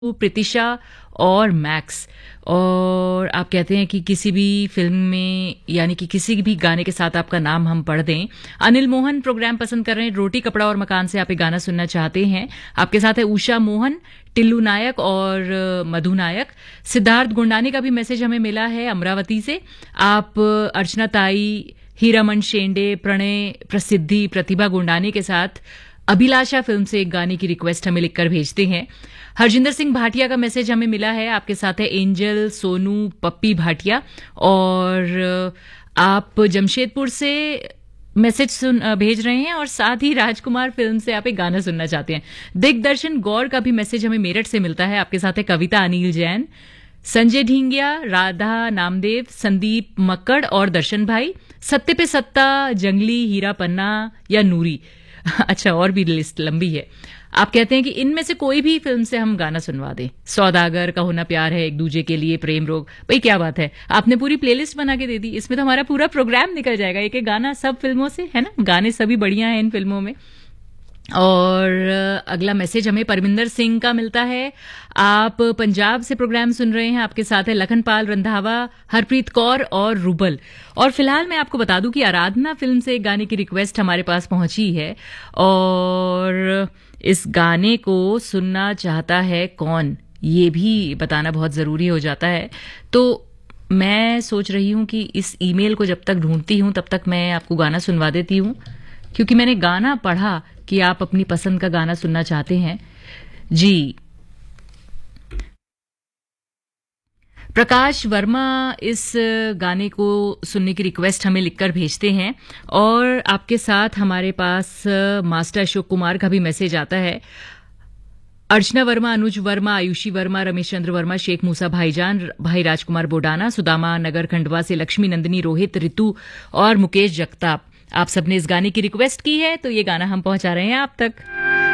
प्रीतिशा और मैक्स। और आप कहते हैं कि किसी भी फिल्म में यानी कि किसी भी गाने के साथ आपका नाम हम पढ़ दें। अनिल मोहन प्रोग्राम पसंद कर रहे हैं, रोटी कपड़ा और मकान से आप एक गाना सुनना चाहते हैं। आपके साथ है उषा मोहन, टिल्लू नायक और मधु नायक। सिद्धार्थ गुंडाने का भी मैसेज हमें मिला है अमरावती से। आप अर्चना ताई, हीरामन शेंडे, प्रणय प्रसिद्धि, प्रतिभा गुंडाने के साथ अभिलाषा फिल्म से एक गाने की रिक्वेस्ट हमें लिखकर भेजते हैं। हरजिंदर सिंह भाटिया का मैसेज हमें मिला है। आपके साथ है एंजल, सोनू, पप्पी भाटिया। और आप जमशेदपुर से मैसेज भेज रहे हैं और साथ ही राजकुमार फिल्म से आप एक गाना सुनना चाहते हैं। दिग्दर्शन गौर का भी मैसेज हमें मेरठ से मिलता है। आपके साथ है कविता अनिल जैन, संजय ढींगिया, राधा नामदेव, संदीप मक्कड़ और दर्शन भाई। सत्ते पे सत्ता, जंगली, हीरा पन्ना या नूरी। अच्छा, और भी लिस्ट लंबी है। आप कहते हैं कि इनमें से कोई भी फिल्म से हम गाना सुनवा दें। सौदागर का होना प्यार है, एक दूजे के लिए, प्रेम रोग। भाई क्या बात है, आपने पूरी प्लेलिस्ट बना के दे दी। इसमें तो हमारा पूरा प्रोग्राम निकल जाएगा, एक एक गाना सब फिल्मों से, है ना। गाने सभी बढ़िया हैं इन फिल्मों में। और अगला मैसेज हमें परमिंदर सिंह का मिलता है। आप पंजाब से प्रोग्राम सुन रहे हैं। आपके साथ है लखनपाल रंधावा, हरप्रीत कौर और रूबल। और फिलहाल मैं आपको बता दूं कि आराधना फिल्म से एक गाने की रिक्वेस्ट हमारे पास पहुंची है और इस गाने को सुनना चाहता है कौन, ये भी बताना बहुत जरूरी हो जाता है। तो मैं सोच रही हूं कि इस ईमेल को जब तक ढूंढती हूं तब तक मैं आपको गाना सुनवा देती हूं, क्योंकि मैंने गाना पढ़ा कि आप अपनी पसंद का गाना सुनना चाहते हैं। जी, प्रकाश वर्मा इस गाने को सुनने की रिक्वेस्ट हमें लिखकर भेजते हैं। और आपके साथ हमारे पास मास्टर अशोक कुमार का भी मैसेज आता है। अर्चना वर्मा, अनुज वर्मा, आयुषी वर्मा, रमेश चंद्र वर्मा, शेख मूसा भाईजान, भाई राजकुमार बोडाना, सुदामा नगर खंडवा से लक्ष्मी नंदिनी, रोहित, रितु और मुकेश जगताप, आप सबने इस गाने की रिक्वेस्ट की है, तो ये गाना हम पहुंचा रहे हैं आप तक।